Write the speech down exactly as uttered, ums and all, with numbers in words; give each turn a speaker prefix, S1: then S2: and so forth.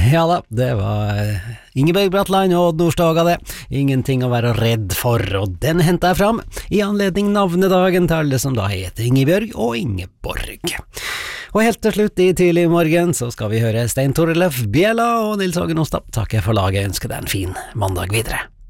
S1: Ja da, det var Ingeborg Bratland og Odd Nordstoga det. Ingenting å være redd for, og den hentet jeg fram i anledning navnedagen til alle som da heter Ingebjørg og Ingeborg. Og helt til slutt i tidlig morgen så skal vi høre Stein Torleif Bjela og Nils Hagen Ostad. Takk for laget, ønsker deg en fin mandag videre.